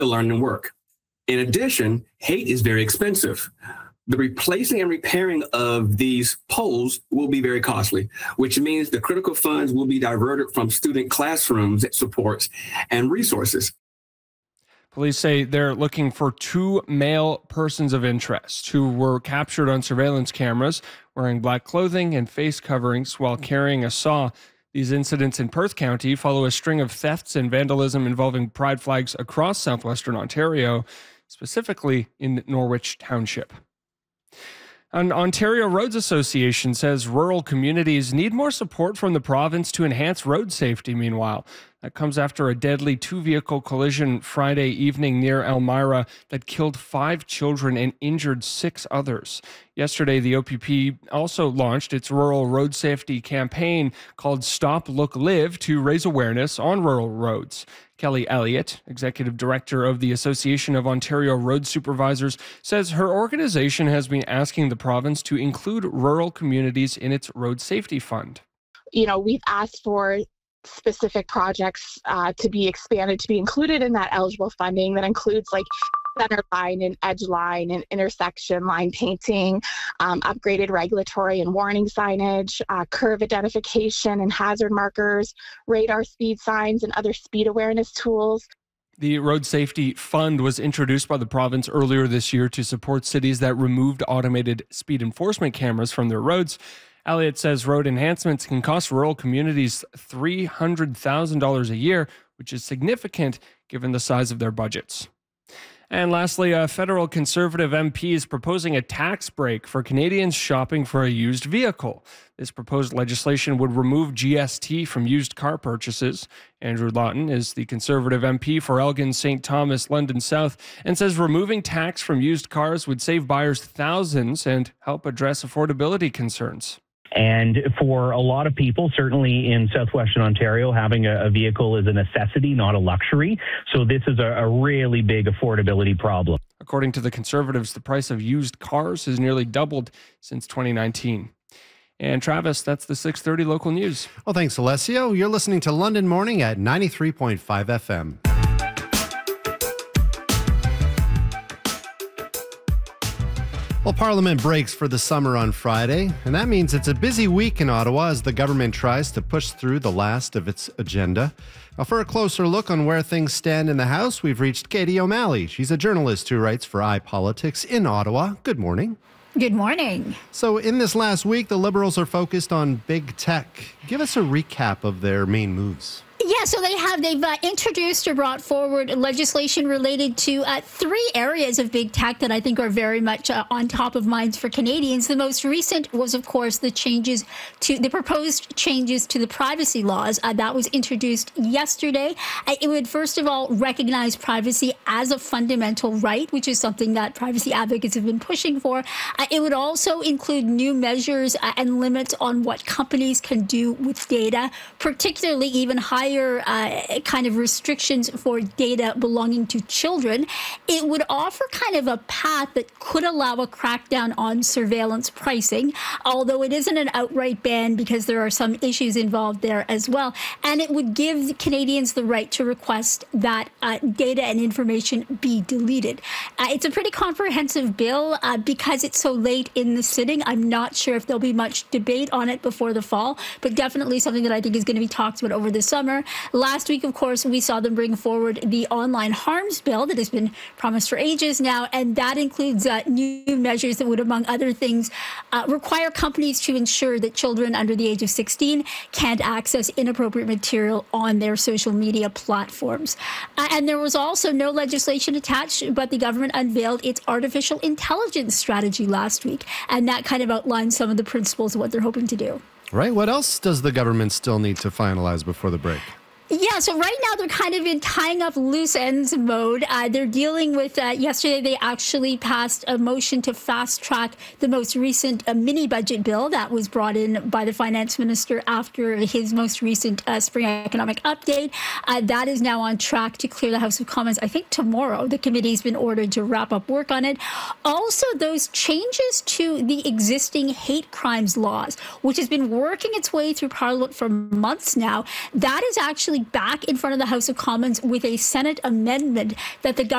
to learn and work. In addition, hate is very expensive. The replacing and repairing of these poles will be very costly, which means the critical funds will be diverted from student classrooms, supports, and resources. Police say they're looking for 2 male persons of interest who were captured on surveillance cameras wearing black clothing and face coverings while carrying a saw. These incidents in Perth County follow a string of thefts and vandalism involving pride flags across southwestern Ontario, specifically in Norwich Township. An Ontario Roads Association says rural communities need more support from the province to enhance road safety. Meanwhile, that comes after a deadly 2-vehicle collision Friday evening near Elmira that killed 5 children and injured 6 others. Yesterday, the OPP also launched its rural road safety campaign called Stop, Look, Live to raise awareness on rural roads. Kelly Elliott, executive director of the Association of Ontario Road Supervisors, says her organization has been asking the province to include rural communities in its road safety fund. We've asked for specific projects to be expanded, to be included in that eligible funding that includes like center line and edge line and intersection line painting, upgraded regulatory and warning signage, curve identification and hazard markers, radar speed signs, and other speed awareness tools. The Road Safety Fund was introduced by the province earlier this year to support cities that removed automated speed enforcement cameras from their roads. Elliott says road enhancements can cost rural communities $300,000 a year, which is significant given the size of their budgets. And lastly, a federal Conservative MP is proposing a tax break for Canadians shopping for a used vehicle. This proposed legislation would remove GST from used car purchases. Andrew Lawton is the Conservative MP for Elgin, St. Thomas, London South, and says removing tax from used cars would save buyers thousands and help address affordability concerns. And for a lot of people, certainly in southwestern Ontario, having a vehicle is a necessity, not a luxury. So this is a really big affordability problem. According to the Conservatives, the price of used cars has nearly doubled since 2019. And Travis, that's the 6:30 local news. Well, thanks, Alessio. You're listening to London Morning at 93.5 FM. Well, Parliament breaks for the summer on Friday, and that means it's a busy week in Ottawa as the government tries to push through the last of its agenda. Now, for a closer look on where things stand in the House, we've reached Katie O'Malley. She's a journalist who writes for iPolitics in Ottawa. Good morning. Good morning. So in this last week, the Liberals are focused on big tech. Give us a recap of their main moves. Yeah, so they've introduced or brought forward legislation related to 3 areas of big tech that I think are very much on top of minds for Canadians. The most recent was, of course, the proposed changes to the privacy laws that was introduced yesterday. It would first of all recognize privacy as a fundamental right, which is something that privacy advocates have been pushing for. It would also include new measures and limits on what companies can do with data, particularly even higher kind of restrictions for data belonging to children. It would offer kind of a path that could allow a crackdown on surveillance pricing, although it isn't an outright ban because there are some issues involved there as well. And it would give Canadians the right to request that data and information be deleted. It's a pretty comprehensive bill because it's so late in the sitting. I'm not sure if there'll be much debate on it before the fall, but definitely something that I think is going to be talked about over the summer. Last week, of course, we saw them bring forward the online harms bill that has been promised for ages now, and that includes new measures that would, among other things, require companies to ensure that children under the age of 16 can't access inappropriate material on their social media platforms. And there was also no legislation attached, but the government unveiled its artificial intelligence strategy last week, and that kind of outlines some of the principles of what they're hoping to do. Right. What else does the government still need to finalize before the break? Yeah, so right now they're kind of in tying up loose ends mode. They're dealing with, yesterday they actually passed a motion to fast track the most recent mini budget bill that was brought in by the finance minister after his most recent spring economic update. That is now on track to clear the House of Commons, I think tomorrow. The committee's been ordered to wrap up work on it. Also, those changes to the existing hate crimes laws, which has been working its way through Parliament for months now, that is actually back in front of the House of Commons with a Senate amendment that the government